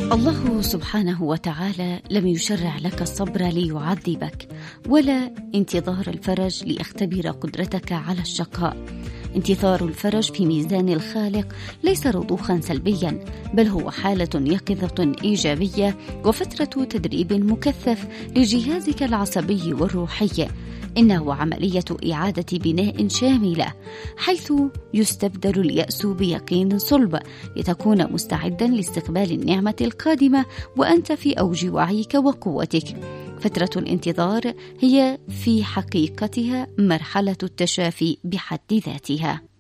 الله سبحانه وتعالى لم يشرع لك الصبر ليعذبك، ولا انتظار الفرج ليختبر قدرتك على الشقاء. انتظار الفرج في ميزان الخالق ليس رضوخا سلبيا، بل هو حالة يقظة إيجابية وفترة تدريب مكثف لجهازك العصبي والروحي. إنه عملية إعادة بناء شاملة، حيث يستبدل اليأس بيقين صلب لتكون مستعدا لاستقبال النعمة القادمة وأنت في أوج وعيك وقوتك. فترة الانتظار هي في حقيقتها مرحلة التشافي بحد ذاتها.